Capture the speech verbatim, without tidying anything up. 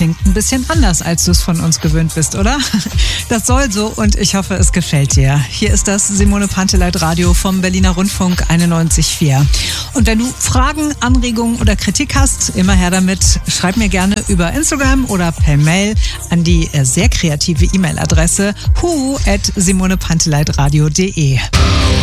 klingt ein bisschen anders, als du es von uns gewöhnt bist, oder? Das soll so und ich hoffe, es gefällt dir. Hier ist das Simone Panteleit Radio vom Berliner Rundfunk einundneunzig Komma vier. Und wenn du Fragen, Anregungen oder Kritik hast, immer her damit. Schreib mir gerne über Instagram oder per Mail an die sehr kreative E-Mail-Adresse hu at simonepanteleitradio punkt de.